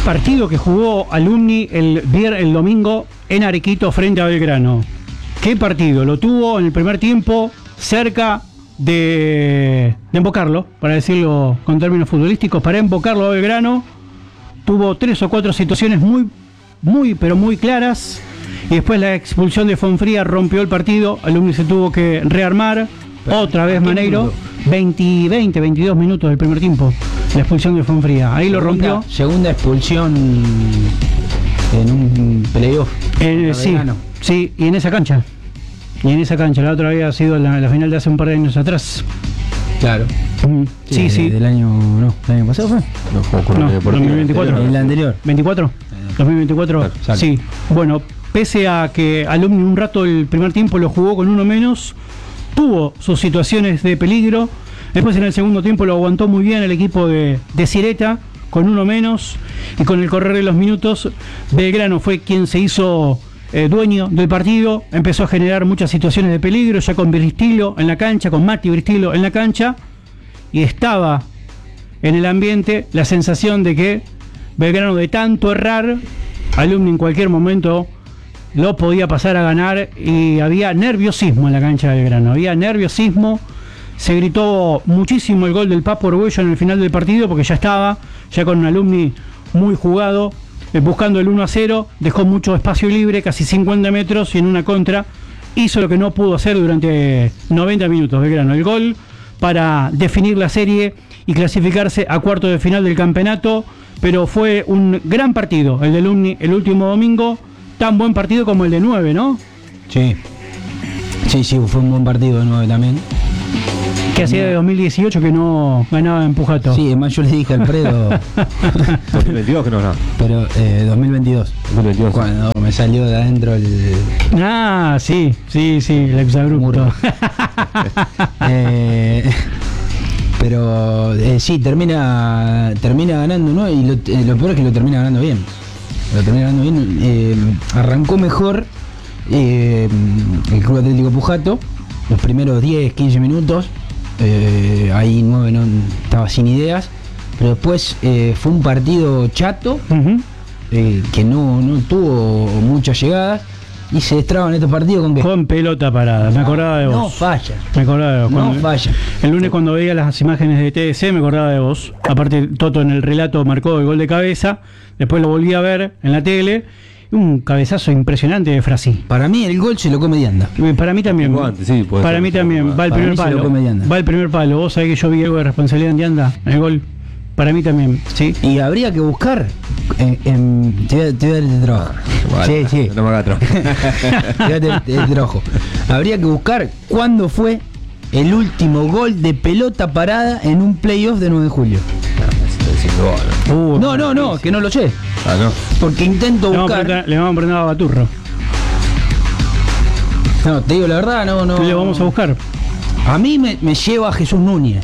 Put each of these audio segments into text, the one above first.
partido que jugó Alumni el domingo en Arequito frente a Belgrano. Qué partido, lo tuvo en el primer tiempo cerca de embocarlo, para decirlo con términos futbolísticos, para embocarlo a Belgrano. Tuvo 3 o 4 situaciones pero muy claras, y después la expulsión de Fonfría rompió el partido. Alumni se tuvo que rearmar, otra vez Maneiro, 22 minutos del primer tiempo, la expulsión de Fonfría, ahí lo rompió. Segunda expulsión en un playoff. Sí, y en esa cancha. La otra había sido la final de hace un par de años atrás. Claro. Sí. Del año pasado fue. No, 2024. El anterior. 24. 2024. Claro, sí. Bueno, pese a que Alumni un rato el primer tiempo lo jugó con uno menos, tuvo sus situaciones de peligro. Después en el segundo tiempo lo aguantó muy bien el equipo de Cireta con uno menos, y con el correr de los minutos Belgrano fue quien se hizo dueño del partido. Empezó a generar muchas situaciones de peligro, ya con Bristilo en la cancha, con Mati Bristilo en la cancha, y estaba en el ambiente la sensación de que Belgrano, de tanto errar, Alumni en cualquier momento lo podía pasar a ganar, y había nerviosismo en la cancha de Belgrano, había nerviosismo. Se gritó muchísimo el gol del Papo Orgüello en el final del partido, porque ya estaba, ya con un Alumni muy jugado, buscando el 1-0, dejó mucho espacio libre, casi 50 metros, y en una contra hizo lo que no pudo hacer durante 90 minutos Belgrano, el gol para definir la serie y clasificarse a cuartos de final del campeonato. Pero fue un gran partido el de Alumni el último domingo, tan buen partido como el de 9, ¿no? Sí, fue un buen partido de 9 también. Que hacía de 2018 que no ganaba en Pujato. Sí, además yo le dije a Alfredo 2022 que no ganaba. Pero 2022 cuando me salió de adentro el... sí, el exabrupto. Pero sí, termina ganando, ¿no? Y lo peor es que lo termina ganando bien. Arrancó mejor el Club Atlético Pujato los primeros 10-15 minutos. Ahí 9 no estaba sin ideas, pero después fue un partido chato, que no tuvo muchas llegadas, y se destraban estos partidos con pelota parada. Me acordaba de vos. No falla. Me acordaba de vos. No falla. El lunes, cuando veía las imágenes de TDC, me acordaba de vos. Aparte, Toto en el relato marcó el gol de cabeza. Después lo volví a ver en la tele. Un cabezazo impresionante de Frasí. Para mí el gol se lo come de anda. Para mí también. Para mí también. Va el primer palo. Va el primer palo. Vos sabés que yo vi algo de responsabilidad en Dianda en el gol. Para mí también, sí. Y habría que buscar te voy a dar este trabajo. Sí. No me hagas trabajo. Te voy a dar este trabajo. Habría que buscar cuándo fue el último gol de pelota parada en un playoff de 9 de julio. No, que no lo sé. No. Porque intento buscar. Le vamos a prender a Baturro. No, te digo la verdad, no. Le vamos a buscar. A mí me lleva a Jesús Núñez.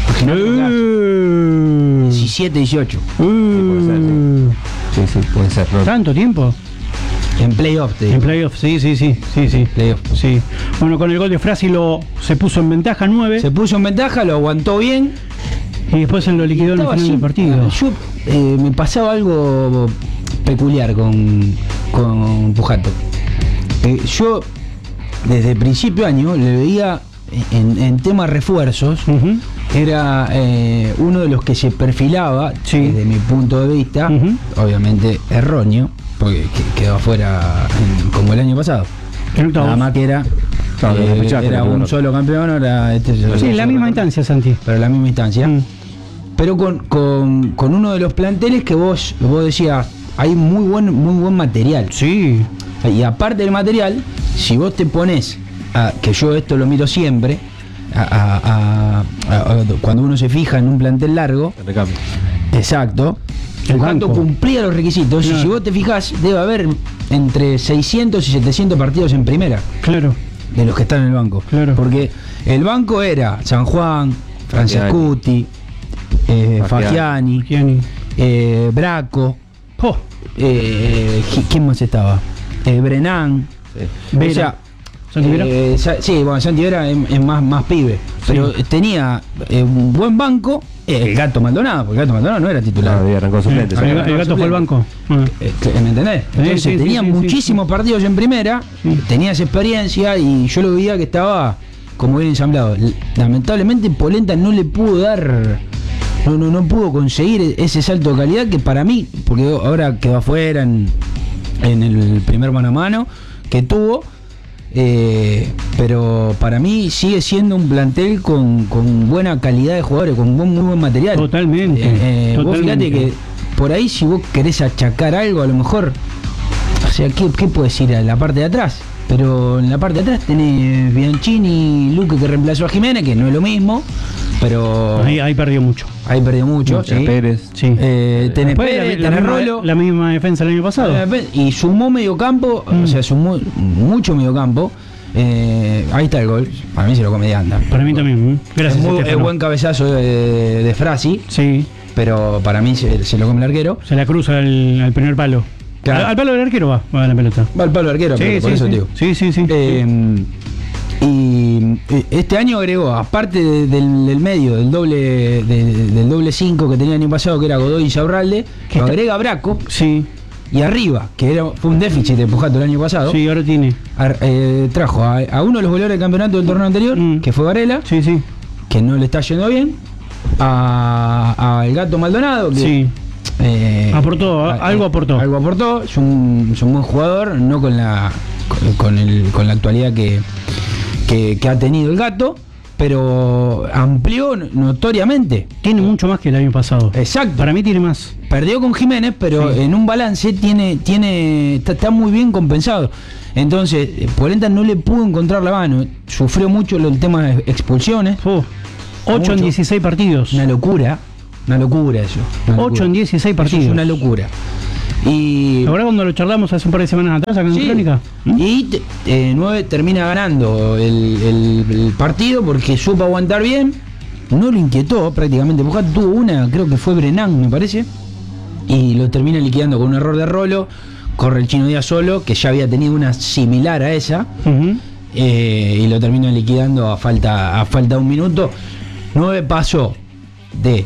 17, 18. Sí, puede ser. No. ¿Tanto tiempo? En playoff, te digo. En playoff, sí. Playoff. Sí. Bueno, con el gol de Frassi se puso en ventaja 9. Se puso en ventaja, lo aguantó bien. Y después se lo liquidó en el final del partido. Yo me pasaba algo peculiar con Pujato. Yo desde principio de año le veía en temas refuerzos. Era uno de los que se perfilaba, desde mi punto de vista, obviamente erróneo, porque quedó afuera como el año pasado. Nada más que era un solo campeón, era la misma instancia, Santi. Pero la misma instancia. Pero con uno de los planteles que vos decías, hay muy buen material. Sí. Y aparte del material, si vos te pones que yo esto lo miro siempre, cuando uno se fija en un plantel largo, exacto, Pujato cumplía los requisitos. Y si vos te fijas, debe haber entre 600 y 700 partidos en primera. Claro. De los que están en el banco. Claro. Porque el banco era San Juan, Francescuti, Fagiani, Braco, ¿quién más estaba? Brenán, Vera. ¿Santi Vera? Santi Vera es más pibe, pero tenía un buen banco El Gato Maldonado, porque el Gato Maldonado no era titular. No, arrancó suplente. El Gato fue al banco. ¿Me entendés? Entonces sí, tenía muchísimos partidos en primera, tenías experiencia y yo lo veía que estaba como bien ensamblado. Lamentablemente Polenta no le pudo dar, no pudo conseguir ese salto de calidad que para mí, porque ahora quedó afuera en el primer mano a mano que tuvo. Pero para mí sigue siendo un plantel con buena calidad de jugadores, con muy buen material. Totalmente. Vos fíjate que por ahí si vos querés achacar algo, a lo mejor, o sea, ¿qué puedes ir a la parte de atrás? Pero en la parte de atrás tenés Bianchini, Luque que reemplazó a Jiménez, que no es lo mismo, pero ahí perdió mucho. Ahí perdió mucho. ¿Sí? Pérez. Sí. Tenés Pérez, tenés Rolo. La misma defensa el año pasado. Y sumó medio campo, o sea, sumó mucho medio campo. Ahí está el gol. Para mí se lo come de anda. Para mí también. Gracias. Es buen cabezazo de Frasi. Sí. Pero para mí se lo come el arquero. Se la cruza al primer palo. Claro. Al palo del arquero va la pelota. Va al palo del arquero, Sí, por eso sí. digo. Sí. Y este año agregó, aparte del medio, del doble 5 que tenía el año pasado, que era Godoy y Saurralde, lo agrega Braco. Sí. Y arriba, que fue un déficit de Pujato el año pasado. Sí, ahora tiene. Trajo a uno de los goleadores del campeonato del torneo anterior, que fue Varela, Sí. que no le está yendo bien. A el Gato Maldonado, que Sí. Algo aportó. Es un buen jugador, no con la actualidad que ha tenido el Gato, pero amplió notoriamente. Tiene mucho más que el año pasado. Exacto. Para mí tiene más. Perdió con Jiménez, pero en un balance está muy bien compensado. Entonces, Polenta no le pudo encontrar la mano. Sufrió mucho el tema de expulsiones. 8 en 16 partidos. Una locura eso. 8 en 16 partidos. Eso es una locura. Y ahora cuando lo charlamos hace un par de semanas atrás acá en Crónica. Y 9 termina ganando el partido porque supo aguantar bien. No lo inquietó prácticamente. Pujato tuvo una, creo que fue Brenán, me parece. Y lo termina liquidando con un error de Rolo. Corre el Chino Díaz solo, que ya había tenido una similar a esa. Y lo termina liquidando a falta de un minuto. 9 pasó de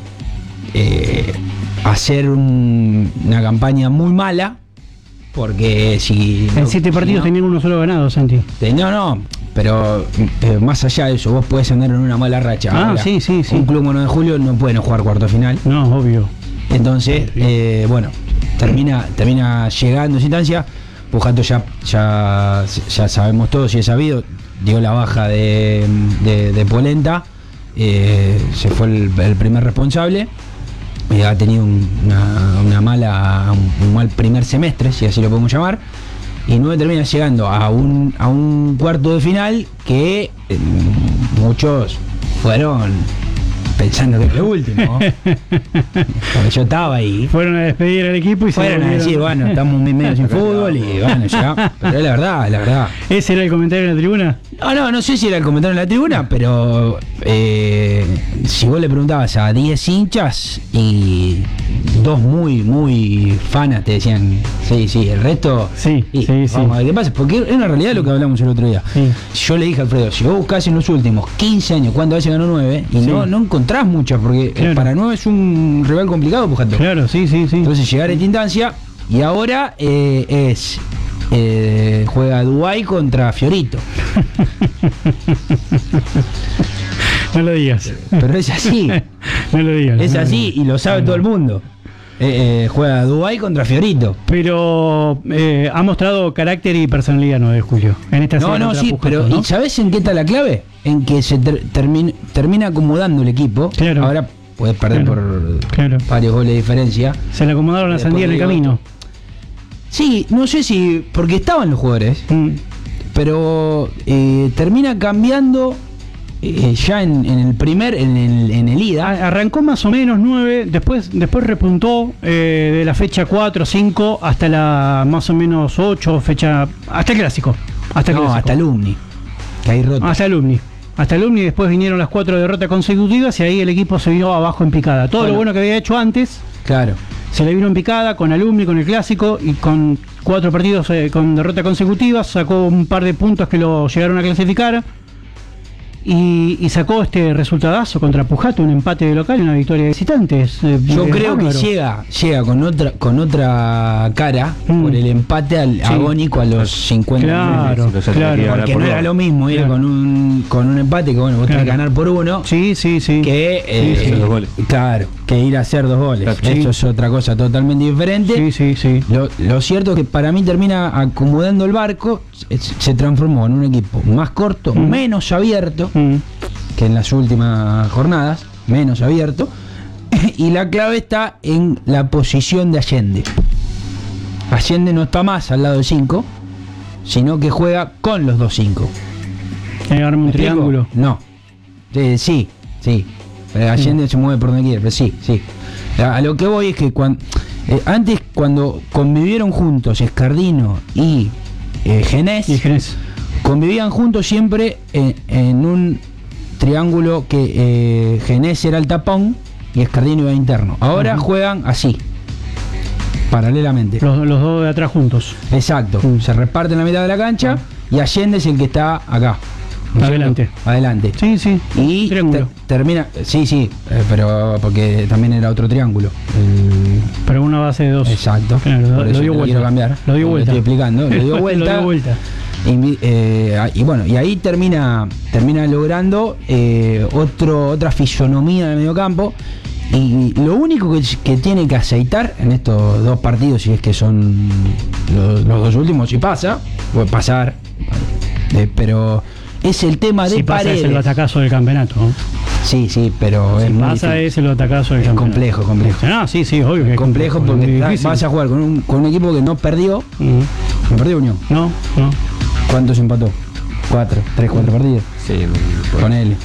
hacer una campaña muy mala, porque si en 7 partidos tenían uno solo ganado, Santi. No, pero más allá de eso, vos podés andar en una mala racha. Ahora, sí. Un club 1 de julio no puede no jugar cuarto final. No, obvio. Entonces, bueno, termina llegando a esa instancia. Pujato ya sabemos todos y es sabido, dio la baja de Polenta. Se fue el primer responsable. Ha tenido un mal primer semestre, si así lo podemos llamar, y 9 termina llegando a un cuarto de final que muchos fueron pensando que es lo último. Porque yo estaba ahí. Fueron a despedir al equipo y fueron a decir, bueno, estamos medio sin fútbol y bueno, ya. Pero es la verdad. ¿Ese era el comentario en la tribuna? No sé si era el comentario en la tribuna, pero si vos le preguntabas a 10 hinchas y 2 muy fanas te decían, sí, el resto, sí. Vamos a ver qué pasa, porque es una realidad lo que hablamos el otro día. Sí. Yo le dije a Alfredo, si vos buscás en los últimos 15 años cuántas veces ganó 9 y no encontrás muchas, porque para 9 es un rival complicado, Pujato. Claro, sí. Entonces llegar a esta instancia y ahora juega Dubái contra Fiorito. No lo digas. Pero es así. No lo digas. Es así y lo sabe todo el mundo. Juega Dubái contra Fiorito. Pero ha mostrado carácter y personalidad 9 de julio. En esta sí, pero ¿no? ¿Y sabés en qué está la clave? En que se termina acomodando el equipo. Claro. Ahora puedes perder por varios goles de diferencia. Se le acomodaron la sandía en el camino. Sí, no sé si... Porque estaban los jugadores. Pero termina cambiando ya en el ida. Arrancó más o menos 9, después repuntó de la fecha 4, 5 hasta la más o menos 8, fecha... Hasta el clásico. Hasta Alumni. Que ahí roto. Hasta Alumni, después vinieron las 4 derrotas consecutivas y ahí el equipo se vio abajo en picada. Todo lo bueno que había hecho antes... Claro. Se le vino en picada con Alumni, con el clásico y con 4 partidos con derrota consecutiva. Sacó un par de puntos que lo llegaron a clasificar. y sacó este resultadazo contra Pujato, un empate de local y una victoria de visitantes. Yo creo que llega con otra cara por el empate agónico a los 50 claro, minutos. Claro, porque no era lo mismo ir con un empate que vos tenés que ganar por 1 que hacer 2 goles. Claro, que ir a hacer 2 goles. Claro, eso es otra cosa totalmente diferente. Sí. Lo cierto es que para mí termina acomodando el barco, se transformó en un equipo más corto, menos abierto que en las últimas jornadas, menos abierto, y la clave está en la posición de Allende. Allende no está más al lado del 5, sino que juega con los 2-5. ¿Tiene que armar un triángulo? No. Sí. Allende se mueve por donde quiere, pero sí. A lo que voy es que antes, cuando convivieron juntos Escardino y Genés, convivían juntos siempre en un triángulo que Genés era el tapón y Escardino iba interno. Ahora juegan así, paralelamente. Los dos de atrás juntos. Exacto. Se reparten la mitad de la cancha y Allende es el que está acá. Adelante. Sí. Y termina. Sí, pero porque también era otro triángulo. Pero una base de 2. Exacto. Claro, por eso lo dio vuelta. Quiero cambiar. Lo dio vuelta. Estoy explicando. Lo dio vuelta. Y bueno, y ahí termina logrando otra fisonomía del mediocampo. Y lo único que tiene que aceitar en estos 2 partidos, si es que son los 2 últimos, si pasa, puede pasar, pero es el tema de Paredes. Es el batacazo del campeonato, ¿no? Sí, pero si es muy pasa difícil. Es el batacazo del campeonato. Complejo. No, sí, obvio que es complejo porque vas a jugar con un equipo que no perdió. ¿No perdió Unión? No. ¿Cuántos empató? 4 partidos. Sí, con él.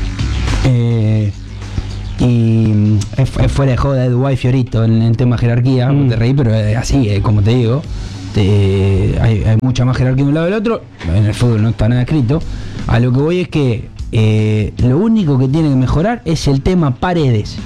Y es fuera de joda de Dubái Fiorito en el tema jerarquía, te reí, pero es así, como te digo. Hay mucha más jerarquía de un lado del otro. En el fútbol no está nada escrito. A lo que voy es que lo único que tiene que mejorar es el tema Paredes.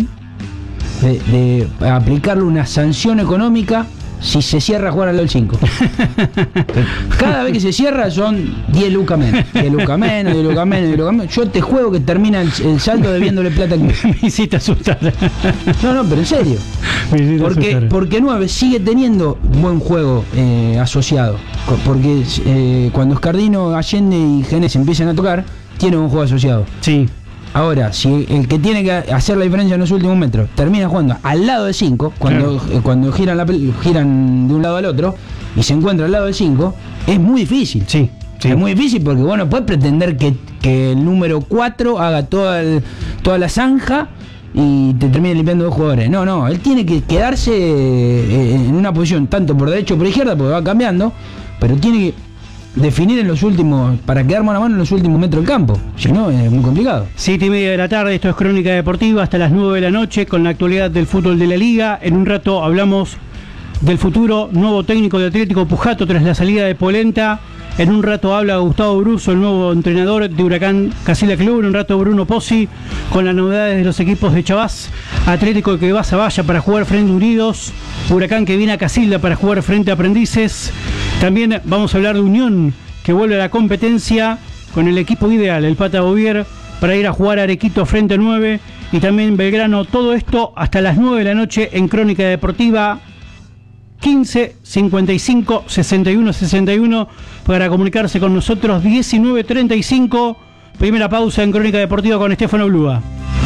De aplicarle una sanción económica si se cierra a jugar al LOL 5. Cada vez que se cierra son 10 lucas menos. 10 lucas menos. Yo te juego que termina el saldo debiéndole plata al club. Me hiciste asustar. No, pero en serio. Porque 9 sigue teniendo buen juego asociado. Porque cuando Escardino, Allende y Genés empiezan a tocar, tiene un juego asociado. Sí. Ahora, si el que tiene que hacer la diferencia en los últimos metros termina jugando al lado del 5, cuando giran de un lado al otro y se encuentra al lado del 5, es muy difícil. Sí. Es muy difícil porque vos no puedes pretender que el número 4 haga toda la zanja y te termine limpiando 2 jugadores. No, él tiene que quedarse en una posición tanto por derecha o por izquierda, porque va cambiando, pero tiene que definir en los últimos, para quedar mano a mano en los últimos metros del campo, si no es muy complicado. 7:30 de la tarde, esto es Crónica Deportiva, hasta las 9 de la noche con la actualidad del fútbol de la Liga. En un rato hablamos del futuro nuevo técnico de Atlético Pujato tras la salida de Polenta. En un rato habla Gustavo Bruso, el nuevo entrenador de Huracán Casilda Club. En un rato Bruno Pozzi con las novedades de los equipos de Chavás. Atlético que va a Zavalla para jugar frente a Unidos. Huracán que viene a Casilda para jugar frente a Aprendices. También vamos a hablar de Unión, que vuelve a la competencia con el equipo ideal, el Pata Bovier, para ir a jugar a Arequito frente a 9. Y también Belgrano. Todo esto hasta las 9 de la noche en Crónica Deportiva. 15 55 61 61 para comunicarse con nosotros. 19:35. Primera pausa en Crónica Deportiva con Estefano Blúa.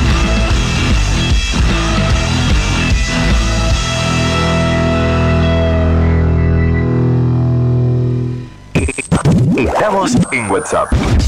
Estamos en WhatsApp.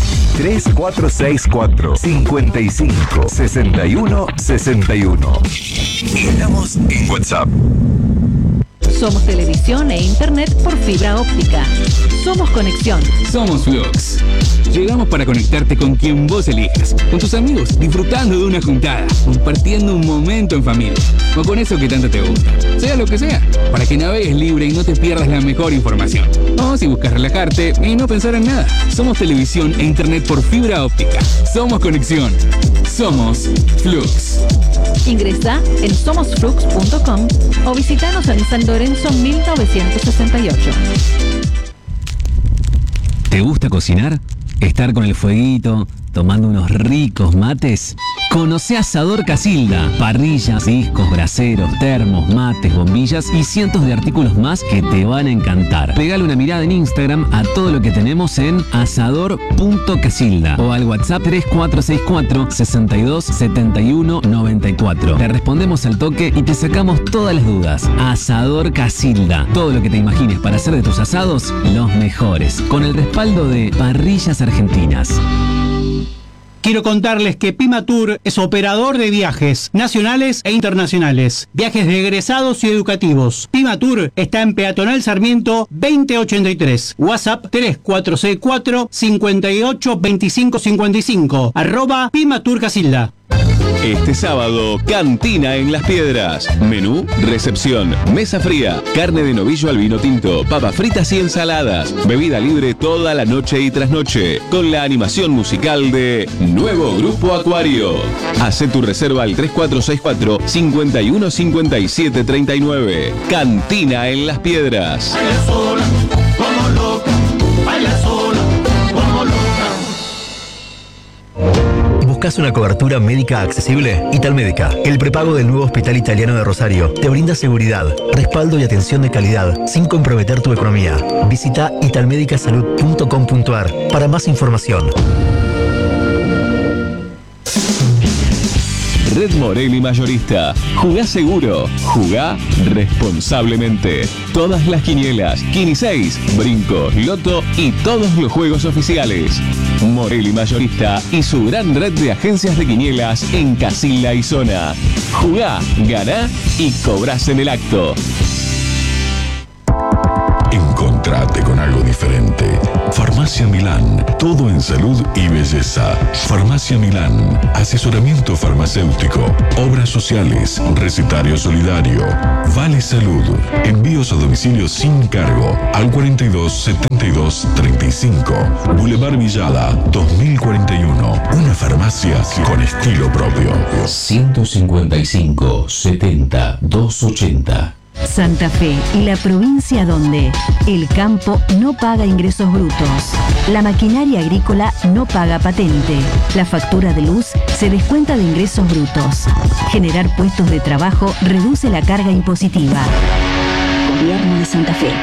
3464 55 61 61. Estamos en WhatsApp. Somos televisión e internet por fibra óptica. Somos conexión. Somos Flux. Llegamos para conectarte con quien vos elijas, con tus amigos, disfrutando de una juntada, compartiendo un momento en familia, o con eso que tanto te gusta, sea lo que sea, para que navegues libre y no te pierdas la mejor información. O si buscas relajarte y no pensar en nada. Somos televisión e internet por fibra óptica. Somos conexión. Somos Flux. Ingresa en somosflux.com o visítanos en San Lorenzo 1968. ¿Te gusta cocinar? estar con el fueguito, tomando unos ricos mates. Conoce Asador Casilda. Parrillas, discos, braseros, termos, mates, bombillas y cientos de artículos más que te van a encantar. Pegale una mirada en Instagram a todo lo que tenemos en asador.casilda o al WhatsApp 3464 62 71 94. Te respondemos al toque y te sacamos todas las dudas. Asador Casilda. Todo lo que te imagines para hacer de tus asados los mejores. Con el respaldo de Parrillas Argentinas. Quiero contarles que Pimatur es operador de viajes nacionales e internacionales, viajes de egresados y educativos. Pimatur está en Peatonal Sarmiento 2083, WhatsApp 3464 58 25 55, @Pimatur Casilda. Este sábado, Cantina en Las Piedras. Menú, recepción, mesa fría, carne de novillo al vino tinto, papas fritas y ensaladas. Bebida libre toda la noche y trasnoche, con la animación musical de Nuevo Grupo Acuario. Hacé tu reserva al 3464 51 57 39. Cantina en Las Piedras. Baila sola, como loca, baila sola, como loca. ¿Buscas una cobertura médica accesible? Italmédica, el prepago del nuevo Hospital Italiano de Rosario, te brinda seguridad, respaldo y atención de calidad sin comprometer tu economía. Visita italmedicasalud.com.ar para más información. Red Morelli Mayorista. Jugá seguro, jugá responsablemente. Todas las quinielas, Quini 6, Brinco, Loto y todos los juegos oficiales. Morelli Mayorista y su gran red de agencias de quinielas en Casilda y zona. Jugá, ganá y cobrás en el acto. Encontrate con algo diferente. Farmacia Milán, todo en salud y belleza. Farmacia Milán, asesoramiento farmacéutico, obras sociales, recetario solidario, Vale Salud, envíos a domicilio sin cargo al 42 72 35, Boulevard Villada 2041. Una farmacia con estilo propio. 155 70 280. Santa Fe, la provincia donde el campo no paga ingresos brutos, la maquinaria agrícola no paga patente, la factura de luz se descuenta de ingresos brutos. Generar puestos de trabajo reduce la carga impositiva. Gobierno de Santa Fe.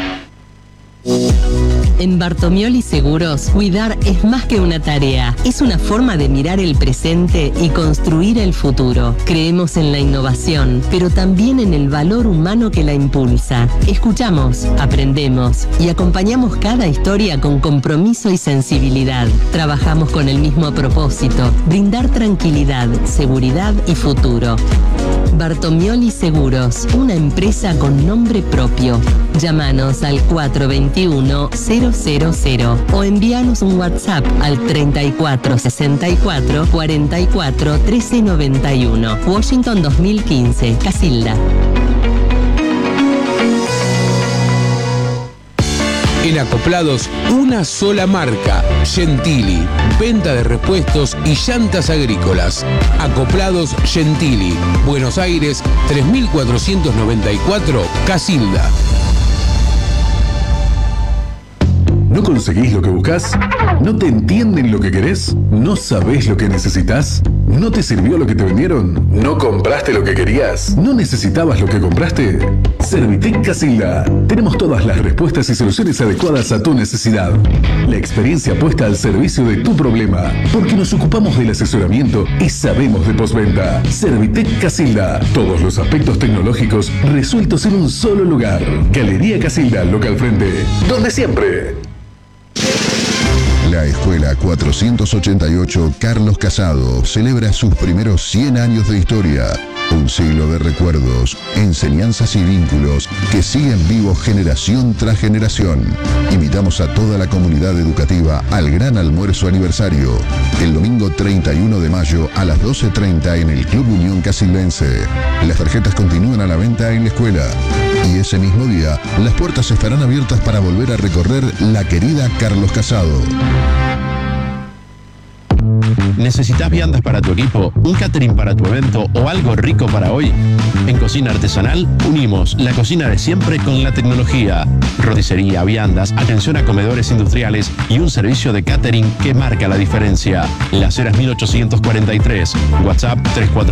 En Bartomioli Seguros, cuidar es más que una tarea, es una forma de mirar el presente y construir el futuro. Creemos en la innovación, pero también en el valor humano que la impulsa. Escuchamos, aprendemos y acompañamos cada historia con compromiso y sensibilidad. Trabajamos con el mismo propósito, brindar tranquilidad, seguridad y futuro. Bartomioli Seguros, una empresa con nombre propio. Llámanos al 421-000 o envíanos un WhatsApp al 3464 44 13 91. Washington 2015, Casilda. En Acoplados, una sola marca, Gentili. Venta de repuestos y llantas agrícolas. Acoplados Gentili. Buenos Aires, 3494, Casilda. ¿No conseguís lo que buscás? ¿No te entienden lo que querés? ¿No sabés lo que necesitas? ¿No te sirvió lo que te vendieron? ¿No compraste lo que querías? ¿No necesitabas lo que compraste? Servitec Casilda. Tenemos todas las respuestas y soluciones adecuadas a tu necesidad. La experiencia puesta al servicio de tu problema. Porque nos ocupamos del asesoramiento y sabemos de postventa. Servitec Casilda. Todos los aspectos tecnológicos resueltos en un solo lugar. Galería Casilda, local frente. Donde siempre. La Escuela 488 Carlos Casado celebra sus primeros 100 años de historia. Un siglo de recuerdos, enseñanzas y vínculos que siguen vivos generación tras generación. Invitamos a toda la comunidad educativa al gran almuerzo aniversario. El domingo 31 de mayo a las 12:30 en el Club Unión Casildense. Las tarjetas continúan a la venta en la escuela. Y ese mismo día, las puertas estarán abiertas para volver a recorrer la querida Carlos Casado. ¿Necesitas viandas para tu equipo, un catering para tu evento o algo rico para hoy? En Cocina Artesanal unimos la cocina de siempre con la tecnología. Roticería, viandas, atención a comedores industriales y un servicio de catering que marca la diferencia. Las Heras 1843, WhatsApp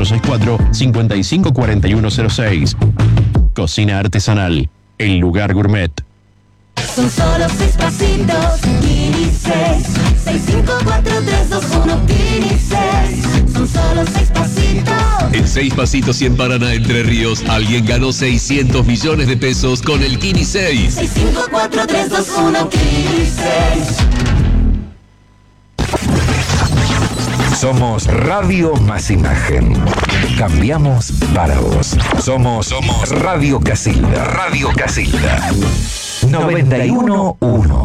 3464-554106. Cocina Artesanal, el lugar gourmet. Son solo 6 pasitos, Kini 6. 654321 Kini 6. Son solo 6 pasitos. En 6 pasitos y en Paraná, Entre Ríos, alguien ganó 600 millones de pesos con el Kini 6. 654321 Kini 6. Somos Radio Más Imagen. Cambiamos para vos. Somos Radio Casilda. Radio Casilda. 91.1.